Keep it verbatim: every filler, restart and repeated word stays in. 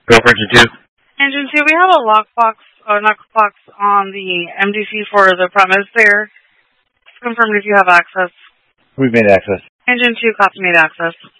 Go for engine two. Engine two, we have a lockbox or knockbox on the M D C for the premise there. Just confirm if you have access. We've made access. Engine two, copy made access.